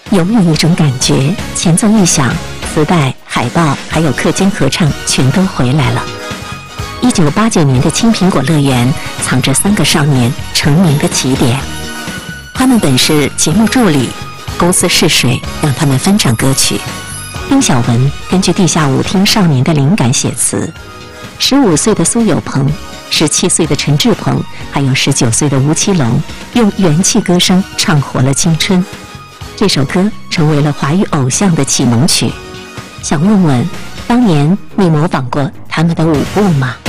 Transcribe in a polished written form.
有没有一种感觉，前奏一响，磁带、海报还有课间合唱全都回来了？1989年的青苹果乐园藏着3个少年成名的起点，他们本是节目助理，公司试水让他们翻唱歌曲。丁晓雯根据地下舞厅少年的灵感写词，15岁的苏有朋、17岁的陈志朋，还有19岁的吴奇隆，用元气歌声唱活了青春。这首歌成为了华语偶像的启蒙曲。想问问，当年你模仿过他们的舞步吗？